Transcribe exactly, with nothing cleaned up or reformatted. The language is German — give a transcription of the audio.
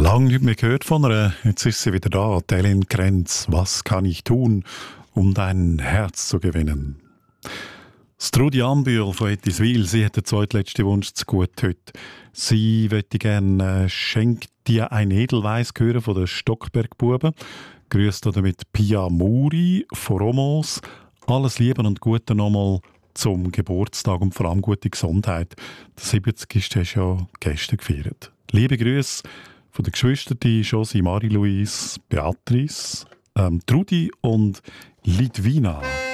Lange nicht mehr gehört von ihr. Jetzt ist sie wieder da. Hélène Krentz. Was kann ich tun, um dein Herz zu gewinnen? Strudi Ambühl von Ettiswil, sie hat den zweitletzten Wunsch zu gut heute. Sie möchte gerne äh, «Schenkt dir ein Edelweiss» hören von den Stockbergbuben. Grüßt damit Pia Muri von Romos. Alles Liebe und Gute nochmal zum Geburtstag und vor allem gute Gesundheit. Der siebzigste hast du ja gestern gefeiert. Liebe Grüße von den Geschwistern Josie, Marie-Louise, Beatrice, ähm, Trudi und Lidwina.